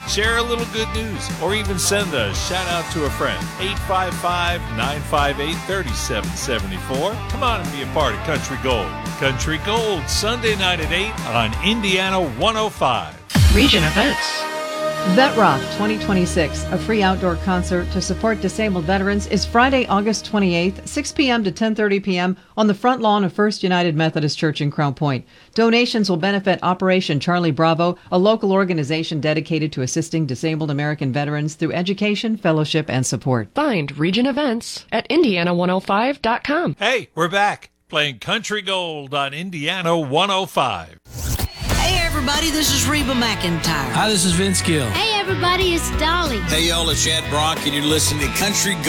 share a little good news, or even send a shout out to a friend. 855-958-3774. Come on and be a part of Country Gold. Country Gold, Sunday night at 8 on Indiana 105. Region events. Vet Rock 2026, a free outdoor concert to support disabled veterans, is Friday, August 28th, 6 p.m. to 10:30 p.m. on the front lawn of First United Methodist Church in Crown Point. Donations will benefit Operation Charlie Bravo, a local organization dedicated to assisting disabled American veterans through education, fellowship, and support. Find region events at Indiana105.com. Hey, we're back playing Country Gold on Indiana 105. Hey everybody, this is Reba McEntire. Hi, this is Vince Gill. Hey everybody, it's Dolly. Hey y'all, it's Chad Brock, and you're listening to Country Gold